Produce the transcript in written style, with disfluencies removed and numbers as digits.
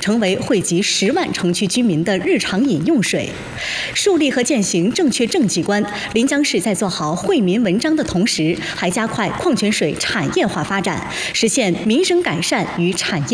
成为惠及10万城区居民的日常饮用水。树立和践行正确政绩观，临江市在做好惠民文章的同时，还加快矿泉水产业化发展，实现民生改善与产业